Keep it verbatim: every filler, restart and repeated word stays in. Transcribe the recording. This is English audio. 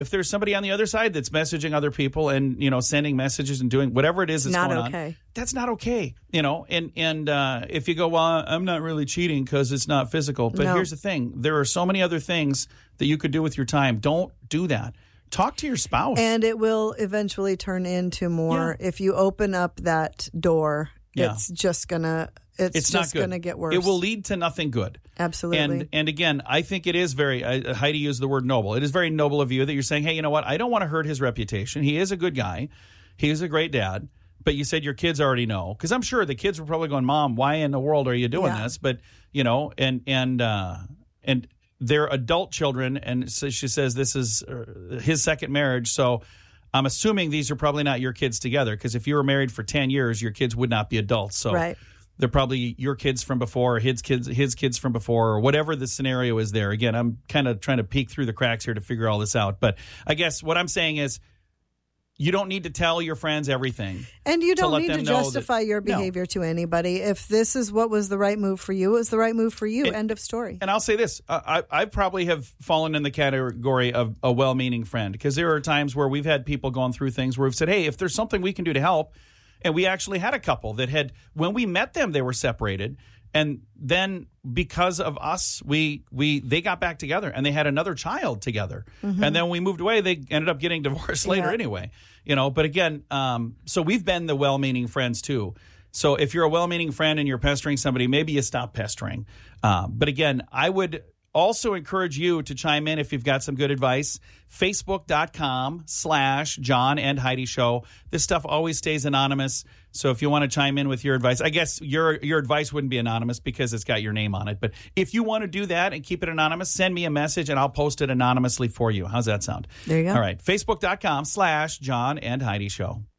if there's somebody on the other side that's messaging other people and, you know, sending messages and doing whatever it is that's not going okay. on, that's not okay. You know, and, and uh, if you go, well, I'm not really cheating because it's not physical. But No. here's the thing. There are so many other things that you could do with your time. Don't do that. Talk to your spouse. And it will eventually turn into more. Yeah. If you open up that door, Yeah. it's just going to, it's, It's just not going good. to get worse. It will lead to nothing good. Absolutely. And and again, I think it is very, uh, Heidi used the word noble. It is very noble of you that you're saying, hey, you know what? I don't want to hurt his reputation. He is a good guy. He is a great dad. But you said your kids already know. Because I'm sure the kids were probably going, Mom, why in the world are you doing Yeah. this? But, you know, and, and, uh, and they're adult children. And so she says this is uh, his second marriage. So I'm assuming these are probably not your kids together. Because if you were married for ten years, your kids would not be adults. So Right. they're probably your kids from before, or his kids, his kids from before, or whatever the scenario is there. Again, I'm kind of trying to peek through the cracks here to figure all this out. But I guess what I'm saying is you don't need to tell your friends everything. And you to don't let need them to know that- justify your No. behavior to anybody. If this is what was the right move for you, it was the right move for you. And- End of story. And I'll say this, I, I probably have fallen in the category of a well-meaning friend, because there are times where we've had people going through things where we've said, hey, if there's something we can do to help. And we actually had a couple that had, when we met them, they were separated. And then because of us, we we they got back together and they had another child together. Mm-hmm. And then when we moved away, they ended up getting divorced later Yeah. anyway. You know, but again, um, so we've been the well-meaning friends too. So if you're a well-meaning friend and you're pestering somebody, maybe you stop pestering. Um, but again, I would also encourage you to chime in if you've got some good advice. Facebook.com slash John and Heidi Show. This stuff always stays anonymous. So if you want to chime in with your advice, I guess your your advice wouldn't be anonymous because it's got your name on it. But if you want to do that and keep it anonymous, send me a message and I'll post it anonymously for you. How's that sound? There you go. All right. Facebook.com slash John and Heidi Show.